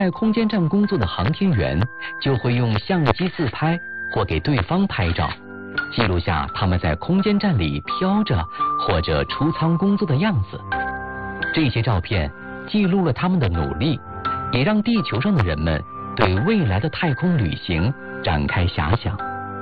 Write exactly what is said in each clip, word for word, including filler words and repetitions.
在空间站工作的航天员就会用相机自拍或给对方拍照，记录下他们在空间站里飘着或者出舱工作的样子。这些照片记录了他们的努力，也让地球上的人们对未来的太空旅行展开遐想。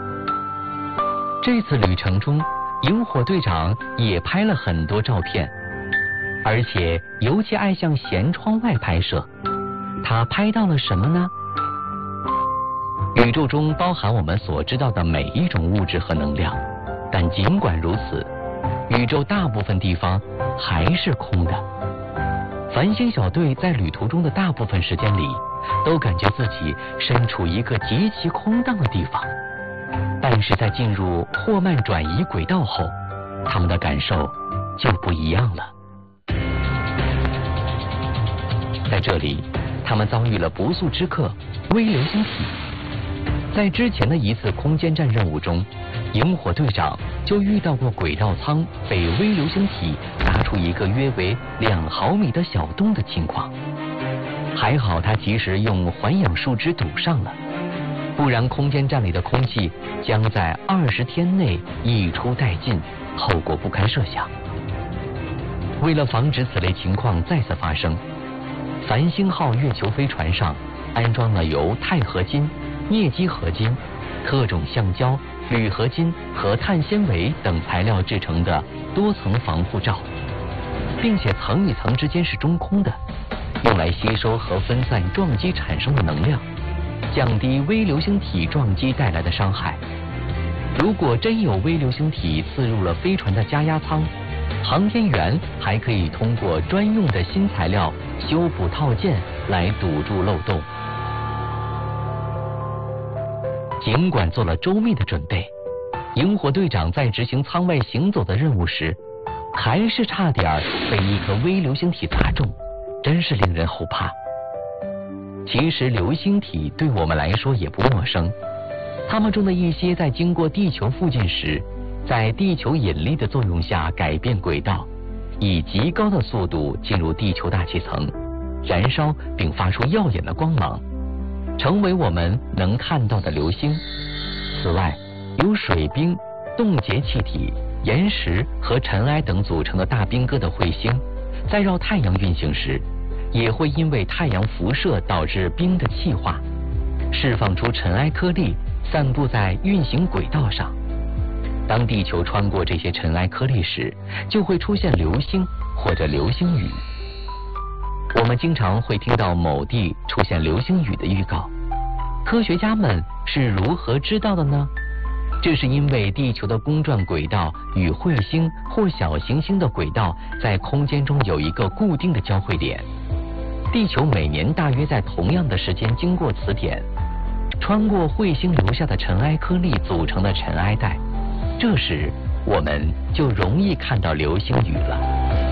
这次旅程中，萤火队长也拍了很多照片，而且尤其爱向舷窗外拍摄。他拍到了什么呢？宇宙中包含我们所知道的每一种物质和能量，但尽管如此，宇宙大部分地方还是空的。繁星小队在旅途中的大部分时间里，都感觉自己身处一个极其空荡的地方，但是在进入霍曼转移轨道后，他们的感受就不一样了。在这里，他们遭遇了不速之客微流星体。在之前的一次空间站任务中，萤火队长就遇到过轨道舱被微流星体打出一个约为两毫米的小洞的情况。还好他及时用环氧树脂堵上了，不然空间站里的空气将在二十天内溢出殆尽，后果不堪设想。为了防止此类情况再次发生，繁星号月球飞船上安装了由钛合金、镍基合金、特种橡胶、铝合金和碳纤维等材料制成的多层防护罩，并且层与层之间是中空的，用来吸收和分散撞击产生的能量，降低微流星体撞击带来的伤害。如果真有微流星体刺入了飞船的加压舱，航天员还可以通过专用的新材料修补套件来堵住漏洞。尽管做了周密的准备，萤火队长在执行舱外行走的任务时，还是差点被一颗微流星体砸中，真是令人后怕。其实流星体对我们来说也不陌生，它们中的一些在经过地球附近时，在地球引力的作用下改变轨道，以极高的速度进入地球大气层，燃烧并发出耀眼的光芒，成为我们能看到的流星。此外，由水冰、冻结气体、岩石和尘埃等组成的大冰疙瘩彗星，在绕太阳运行时，也会因为太阳辐射导致冰的气化，释放出尘埃颗粒，散布在运行轨道上。当地球穿过这些尘埃颗粒时，就会出现流星或者流星雨。我们经常会听到某地出现流星雨的预告，科学家们是如何知道的呢？这是因为地球的公转轨道与彗星或小行星的轨道在空间中有一个固定的交汇点，地球每年大约在同样的时间经过此点，穿过彗星留下的尘埃颗粒组成的尘埃带，这时我们就容易看到流星雨了。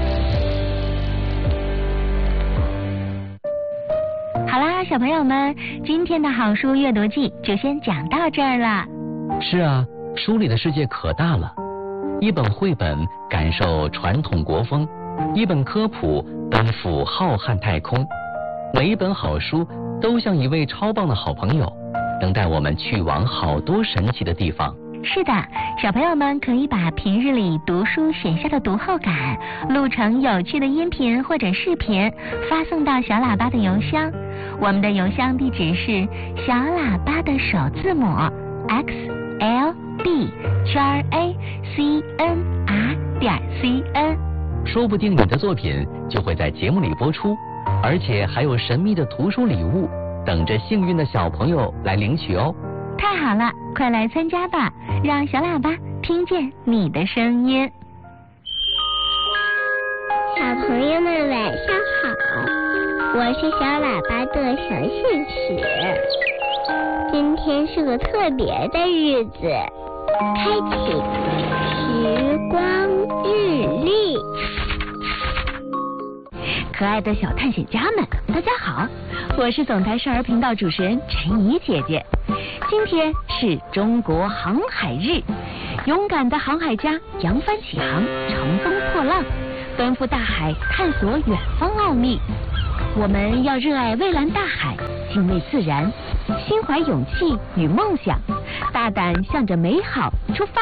好啦，小朋友们，今天的好书阅读记就先讲到这儿了。 是啊，书里的世界可大了，一本绘本感受传统国风，一本科普奔赴浩瀚太空，每一本好书都像一位超棒的好朋友，能带我们去往好多神奇的地方。 是的，小朋友们可以把平日里读书写下的读后感录成有趣的音频或者视频，发送到小喇叭的邮箱。我们的邮箱地址是小喇叭的首字母 x l b 圈 a c n r 点 c n， 说不定你的作品就会在节目里播出，而且还有神秘的图书礼物等着幸运的小朋友来领取哦。 太好了，快来参加吧，让小喇叭听见你的声音。 小朋友们晚上好，我是小喇叭的小信使。今天是个特别的日子，开启时光日历。 可爱的小探险家们，大家好，我是总台少儿频道主持人陈怡姐姐。今天是中国航海日，勇敢的航海家扬帆起航，乘风破浪，奔赴大海，探索远方奥秘。 我们要热爱蔚蓝大海，敬畏自然，心怀勇气与梦想，大胆向着美好出发。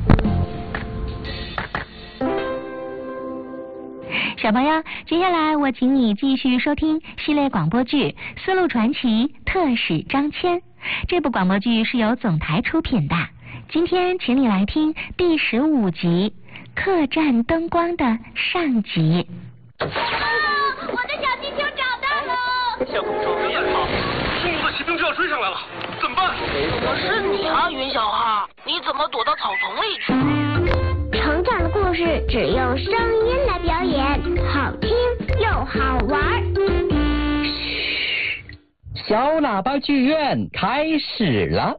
小朋友，接下来我请你继续收听系列广播剧《丝路传奇特使张骞》。这部广播剧是由总台出品的。今天请你来听第十五集《客栈灯光》的上集。 我的小气球找到了！ 相公手人也好，中国的骑兵就要追上来了，怎么办？ 怎么是你啊，云小号？你怎么躲到草丛里去了？ 成长的故事只用声音来表演，好听又好玩。 小喇叭剧院开始了。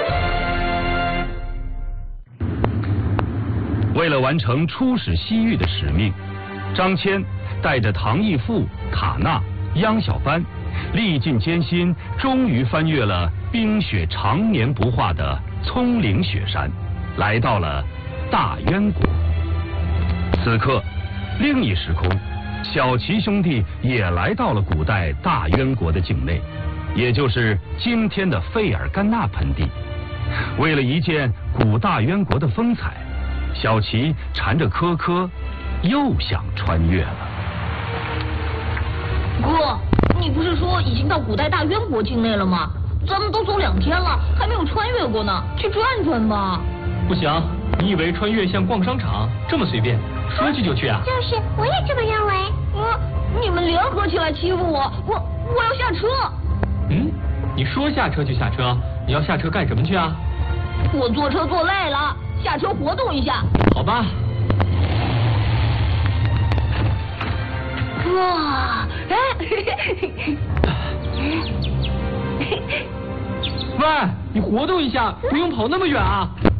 为了完成出使西域的使命，张骞带着唐义父、卡纳、央小帆，历尽艰辛，终于翻越了冰雪常年不化的葱岭雪山，来到了大渊国。此刻，另一时空，小齐兄弟也来到了古代大渊国的境内，也就是今天的费尔干纳盆地。为了一见古大渊国的风采，小齐缠着科科，又想穿越了。 哥，你不是说已经到古代大渊国境内了吗？咱们都走两天了，还没有穿越过呢，去转转吧。 不行，你以为穿越像逛商场这么随便，说去就去啊？ 就是，我也这么认为。 我，你们联合起来欺负我，我我要下车。 嗯，你说下车就下车，你要下车干什么去啊？ 我坐车坐累了，下车活动一下。 好吧。 哇，哎， 喂，你活动一下，不用跑那么远啊。